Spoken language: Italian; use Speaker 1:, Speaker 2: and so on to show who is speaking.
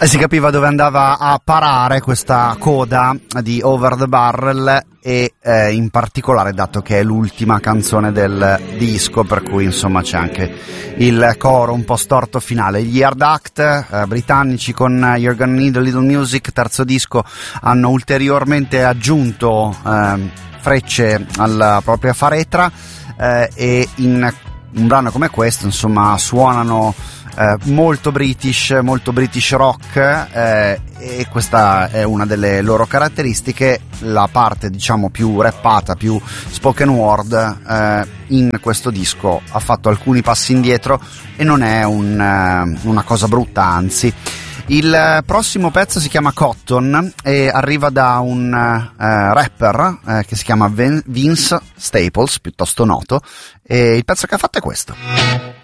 Speaker 1: Si capiva dove andava a parare questa coda di Over the Barrel e in particolare dato che è l'ultima canzone del disco, per cui insomma c'è anche il coro un po' storto finale. Gli Hard Act britannici con You're Gonna Need a Little Music, terzo disco, hanno ulteriormente aggiunto frecce alla propria faretra e in un brano come questo insomma suonano molto British rock e questa è una delle loro caratteristiche. La parte diciamo più rappata, più spoken word in questo disco ha fatto alcuni passi indietro e non è una cosa brutta, anzi. Il prossimo pezzo si chiama Cotton e arriva da un rapper che si chiama Vince Staples, piuttosto noto, e il pezzo che ha fatto è questo.